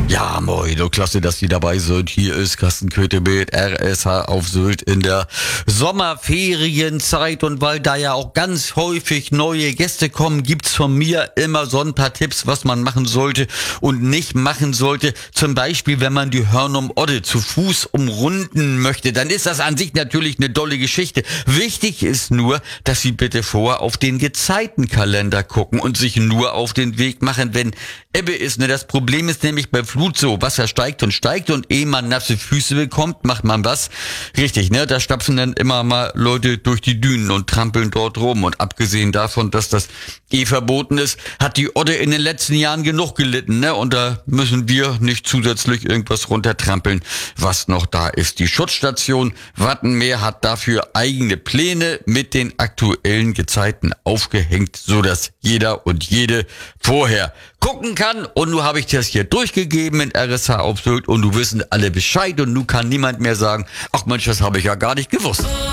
Ja, moin, oh, klasse, dass Sie dabei sind. Hier ist Carsten Köthe mit RSH auf Sylt in der Sommerferienzeit. Und weil da ja auch ganz häufig neue Gäste kommen, gibt's von mir immer so ein paar Tipps, was man machen sollte und nicht machen sollte. Zum Beispiel, wenn man die Hörnum Odde zu Fuß umrunden möchte, dann ist das an sich natürlich eine dolle Geschichte. Wichtig ist nur, dass Sie bitte vorher auf den Gezeitenkalender gucken und sich nur auf den Weg machen, wenn Ebbe ist. Ne? Das Problem ist nämlich bei Flut so, Wasser steigt und ehe man nasse Füße bekommt, macht man was? Richtig, ne? Da stapfen dann immer mal Leute durch die Dünen und trampeln dort rum. Und abgesehen davon, dass das verboten ist, hat die Odde in den letzten Jahren genug gelitten, ne? Und da müssen wir nicht zusätzlich irgendwas runtertrampeln, was noch da ist. Die Schutzstation Wattenmeer hat dafür eigene Pläne mit den aktuellen Gezeiten aufgehängt, so dass jeder und jede vorher gucken kann. Und nun habe ich das hier durchgegeben in RSH auf Sylt und nun wissen alle Bescheid und nun kann niemand mehr sagen, ach Mensch, das habe ich ja gar nicht gewusst.